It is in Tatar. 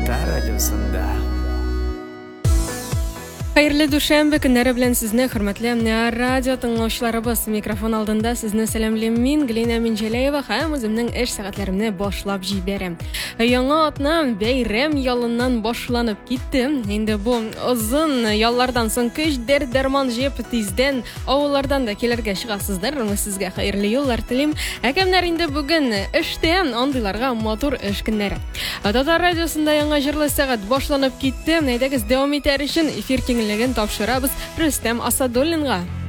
Ата радиосында. Хайырлы душанбе көннәре белән сезне хөрмәтле радио тыңлаучыларыбыз. Микрофон алдында сезне сәламлыйм мин, Глина Минҗәләева, һәм үземнең эш сәгатьләремне башлап җибәрәм. Яңа атна бәйрәм ялыннан башланып китте. Инде бу озын яллардан соң көч дәрман җыеп тиздән авыллардан да килергә чыгасыздар. Сезгә хәерле юллар телим. Әкәмнәр инде бүген эштә андыйларга матур эш көннәре. Ата радиосында яңа җырлы сәгать башланып китте. Әйдәгез дәвам итәр өчен эфир киңлеген тапшырабыз Рөстәм Асадуллинга.